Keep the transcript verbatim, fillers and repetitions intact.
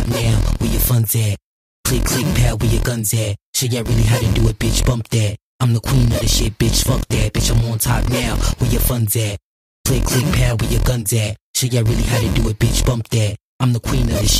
top now, where your funds at? Click, click, pal, where your guns at? Show ya really how to do it, bitch, bump that. I'm the queen of the shit, bitch, fuck that. Bitch, I'm on top now, where your funds at? Click, click, pal, where your guns at? Show ya really how to do it, bitch, bump that. I'm the queen of the shit.